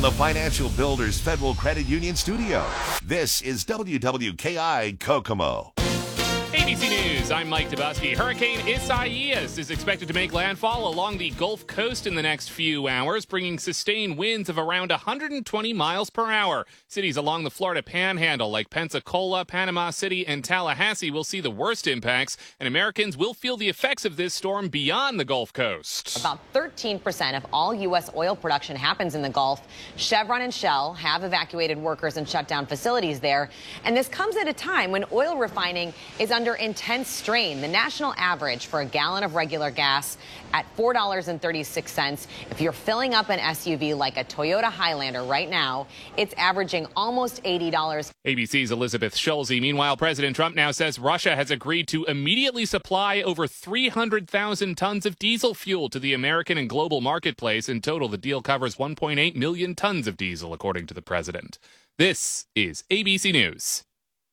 from the Financial Builders Federal Credit Union studio, this is WWKI Kokomo. ABC News, I'm Mike Dubusky. Hurricane Isaias is expected to make landfall along the Gulf Coast in the next few hours, bringing sustained winds of around 120 miles per hour. Cities along the Florida Panhandle like Pensacola, Panama City, and Tallahassee will see the worst impacts, and Americans will feel the effects of this storm beyond the Gulf Coast. About 13% of all U.S. oil production happens in the Gulf. Chevron and Shell have evacuated workers and shut down facilities there, and this comes at a time when oil refining is under intense strain. The national average for a gallon of regular gas at $4.36. If you're filling up an SUV like a Toyota Highlander right now, it's averaging almost $80. ABC's Elizabeth Schulze. Meanwhile, President Trump now says Russia has agreed to immediately supply over 300,000 tons of diesel fuel to the American and global marketplace. In total, the deal covers 1.8 million tons of diesel, according to the president. This is ABC News.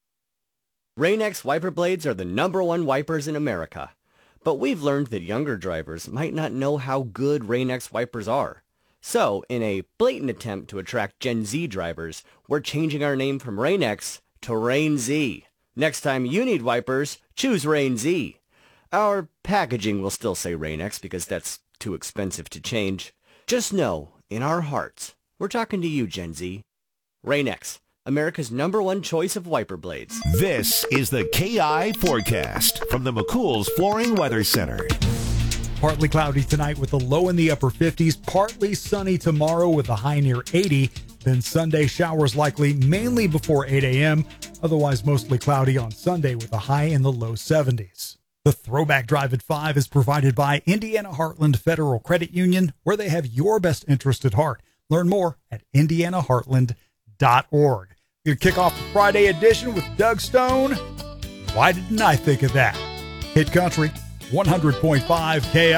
Rain-X wiper blades are the #1 wipers in America. But we've learned that younger drivers might not know how good Rain-X wipers are. So, in a blatant attempt to attract Gen Z drivers, we're changing our name from Rain-X to Rain-Z. Next time you need wipers, choose Rain-Z. Our packaging will still say Rain-X because that's too expensive to change. Just know, in our hearts, we're talking to you, Gen Z. Rain-X, America's #1 choice of wiper blades. This is the KI Forecast from the McCool's Flooring Weather Center. Partly cloudy tonight with a low in the upper 50s. Partly sunny tomorrow with a high near 80. Then Sunday showers likely mainly before 8 a.m. Otherwise mostly cloudy on Sunday with a high in the low 70s. The Throwback Drive at 5 is provided by Indiana Heartland Federal Credit Union, where they have your best interest at heart. Learn more at indianaheartland.org. We're going to kick off the Friday edition with Doug Stone. Why didn't I think of that? Hit Country 100.5 KI.